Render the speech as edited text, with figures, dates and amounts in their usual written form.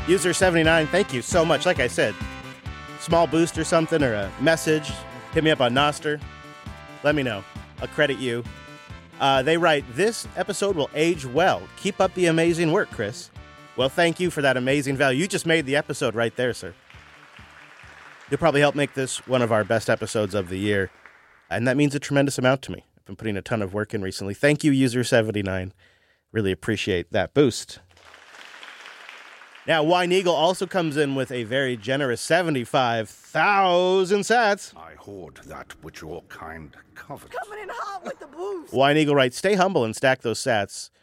User 79, thank you so much. Like I said, small boost or something or a message, hit me up on Nostr. Let me know. I'll credit you. They write, this episode will age well. Keep up the amazing work, Chris. Well, thank you for that amazing value. You just made the episode right there, sir. You'll probably help make this one of our best episodes of the year. And that means a tremendous amount to me. I've been putting a ton of work in recently. Thank you, User 79. Really appreciate that boost. Now, Wine Eagle also comes in with a very generous 75,000 sats. I hoard that which your kind covet. Coming in hot with the boost. Wine Eagle writes, stay humble and stack those sats.